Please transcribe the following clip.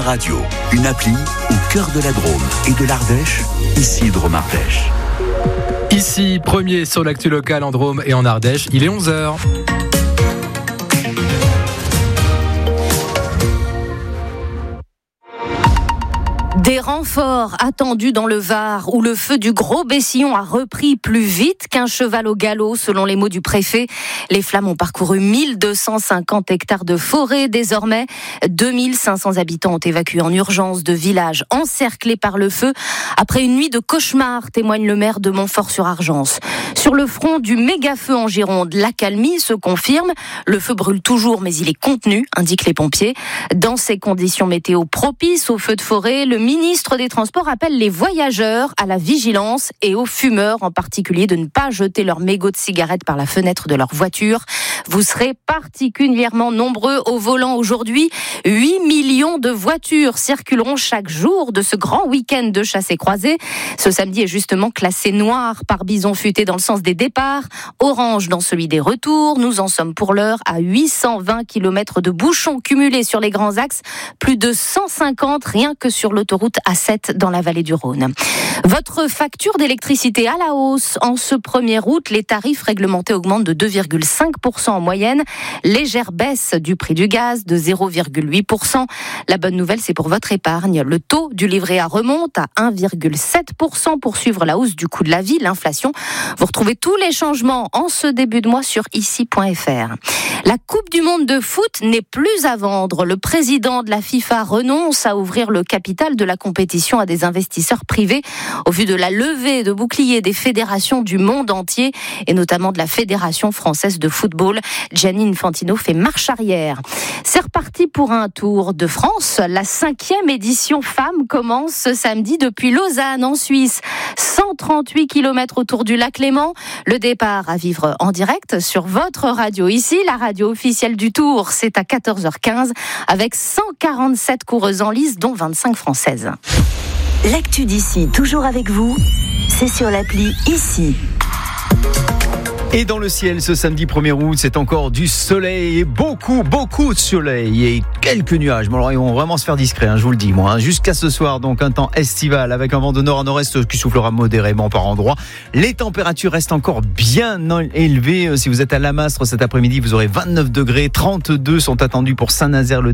Radio, une appli au cœur de la Drôme et de l'Ardèche, ici Drôme Ardèche. Ici, premier sur l'actu locale en Drôme et en Ardèche, il est 11h. Des renforts attendus dans le Var, où le feu du Gros Bessillon a repris plus vite qu'un cheval au galop, selon les mots du préfet. Les flammes ont parcouru 1250 hectares de forêt. Désormais, 2500 habitants ont évacué en urgence de villages encerclés par le feu. Après une nuit de cauchemar, témoigne le maire de Montfort-sur-Argence. Sur le front du méga-feu en Gironde, l'accalmie se confirme. Le feu brûle toujours, mais il est contenu, indiquent les pompiers. Dans ces conditions météo propices au feu de forêt, le ministre des Transports appelle les voyageurs à la vigilance et aux fumeurs en particulier de ne pas jeter leurs mégots de cigarettes par la fenêtre de leur voiture. Vous serez particulièrement nombreux au volant aujourd'hui. 8 millions de voitures circuleront chaque jour de ce grand week-end de chassés-croisés. Ce samedi est justement classé noir par Bison Futé dans le sens des départs, orange dans celui des retours. Nous en sommes pour l'heure à 820 km de bouchons cumulés sur les grands axes, plus de 150 rien que sur l'autoroute A7 dans la vallée du Rhône. Votre facture d'électricité à la hausse. En ce 1er août, les tarifs réglementés augmentent de 2,5% en moyenne. Légère baisse du prix du gaz de 0,8%. La bonne nouvelle, c'est pour votre épargne. Le taux du livret A remonte à 1,7% pour suivre la hausse du coût de la vie, l'inflation. Vous retrouvez tous les changements en ce début de mois sur ici.fr. La Coupe du Monde de foot n'est plus à vendre. Le président de la FIFA renonce à ouvrir le capital de la compétition à des investisseurs privés au vu de la levée de boucliers des fédérations du monde entier et notamment de la Fédération française de football. Gianni Infantino fait marche arrière. C'est reparti pour un tour de France. La 5e édition Femmes commence ce samedi depuis Lausanne en Suisse. 138 km autour du lac Léman. Le départ à vivre en direct sur votre radio ici, la radio officielle du Tour. C'est à 14h15 avec 147 coureuses en lice dont 25 françaises. L'actu d'ici, toujours avec vous, c'est sur l'appli Ici. Et dans le ciel, ce samedi 1er août, c'est encore du soleil et beaucoup de soleil et quelques nuages. Bon, alors, ils vont vraiment se faire discrets, je vous le dis, moi. Jusqu'à ce soir, donc un temps estival avec un vent de nord à nord-est qui soufflera modérément par endroits. Les températures restent encore bien élevées. Si vous êtes à Lamastre cet après-midi, vous aurez 29 degrés. 32 sont attendus pour Saint-Nazaire, le